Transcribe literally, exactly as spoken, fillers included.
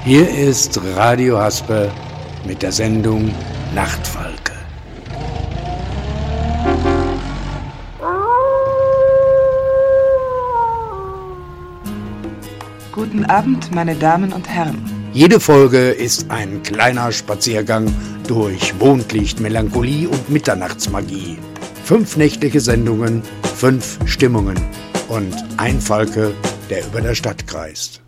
Hier ist Radio Haspe mit der Sendung Nachtfalke. Guten Abend, meine Damen und Herren. Jede Folge ist ein kleiner Spaziergang durch Mondlicht, Melancholie und Mitternachtsmagie. Fünf nächtliche Sendungen, fünf Stimmungen und ein Falke, der über der Stadt kreist.